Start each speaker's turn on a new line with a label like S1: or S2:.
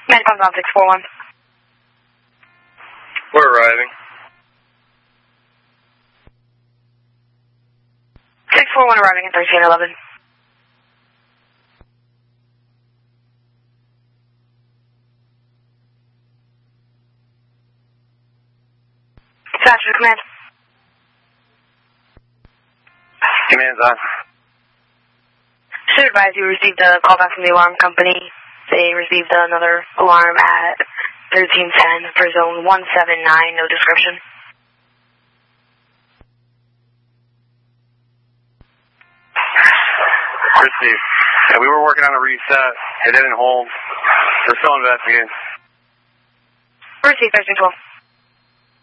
S1: Man comes on 641.
S2: We're arriving.
S1: 641 arriving at 1311. Dispatcher, command.
S2: Command's on.
S1: Should advise you received a call back from the alarm company. They received another alarm at 1310 for zone 179, no description.
S2: Received. Yeah, we were working on a reset. It didn't hold. We're still investigating.
S1: Received, 1312.